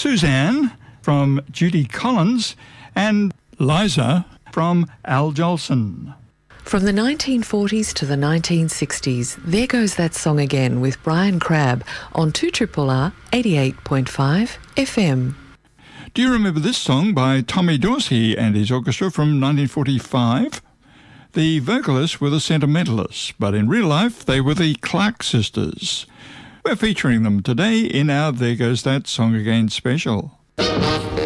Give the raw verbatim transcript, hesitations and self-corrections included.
Suzanne from Judy Collins and Liza from Al Jolson. From the nineteen forties to the nineteen sixties, there goes that song again with Brian Crabb on two R R R eighty-eight point five F M. Do you remember this song by Tommy Dorsey and his orchestra from nineteen forty-five? The vocalists were the Sentimentalists, but in real life they were the Clark Sisters. We're featuring them today in our There Goes That Song Again special.